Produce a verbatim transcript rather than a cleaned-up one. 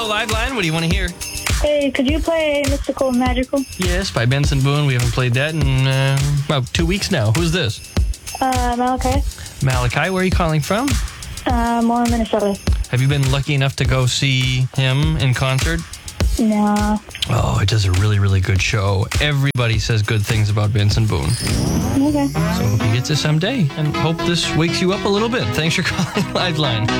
Hello, Liveline. What do you want to hear? Hey, could you play Mystical and Magical? Yes, by Benson Boone. We haven't played that in uh, about two weeks now. Who's this? Uh, Malachi. Malachi, where are you calling from? Uh, more Minnesota. Have you been lucky enough to go see him in concert? No. Oh, it does a really, really good show. Everybody says good things about Benson Boone. Okay. So hope you get to someday, and hope this wakes you up a little bit. Thanks for calling Liveline.